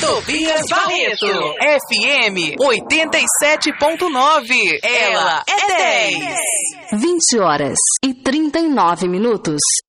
Tobias Barreto. FM 87.9. Ela é 10. 20 horas e 39 minutos.